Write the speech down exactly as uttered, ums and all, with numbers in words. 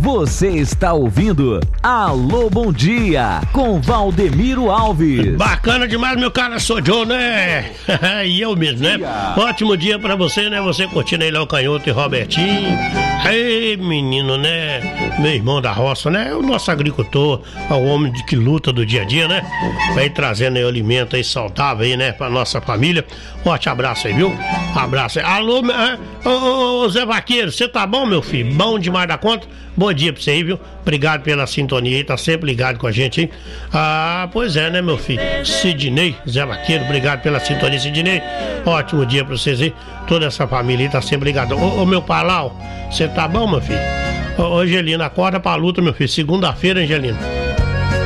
Você está ouvindo Alô Bom Dia com Valdemiro Alves. Bacana demais, meu cara, sou Joe, né? E eu mesmo, né? Ótimo dia pra você, né? Você curtindo aí Léo Canhoto e Robertinho. Ei, menino, né? Meu irmão da roça, né? O nosso agricultor, o homem de que luta do dia a dia, né? Vai trazendo aí alimento aí saudável aí, né? Pra nossa família. Forte abraço aí, viu? Abraço aí. Alô, ô, ô, ô, Zé Vaqueiro, você tá bom, meu filho? Bom demais da conta? Bom dia pra você aí, viu? Obrigado pela sintonia aí, tá sempre ligado com a gente, hein? Ah, pois é, né, meu filho? Sidney, Zé Vaqueiro, obrigado pela sintonia, Sidney. Ótimo dia pra vocês aí. Toda essa família aí tá sempre ligada. Ô, ô, meu Palau, você tá bom, meu filho? Ô, Angelina, acorda pra luta, meu filho. Segunda-feira, Angelina.